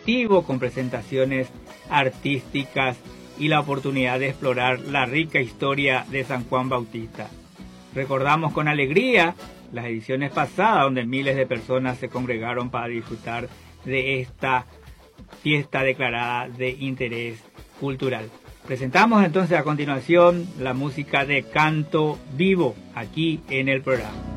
interactivo con presentaciones artísticas y la oportunidad de explorar la rica historia de San Juan Bautista. Recordamos con alegría las ediciones pasadas donde miles de personas se congregaron para disfrutar de esta fiesta declarada de interés cultural. Presentamos entonces a continuación la música de Canto Vivo aquí en el programa.